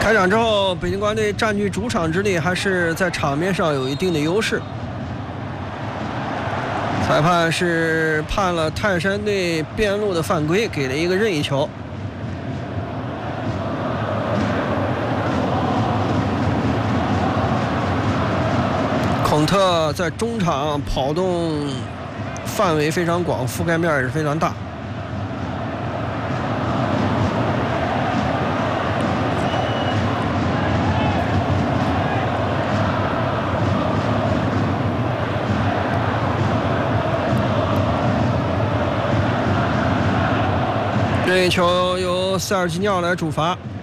开场之后，北京国安队占据主场之力，还是在场面上有一定的优势。裁判是判了泰山队边路的犯规，给了一个任意球。孔特在中场跑动范围非常广，覆盖面也是非常大。任意球由塞尔吉尼奥来主罚。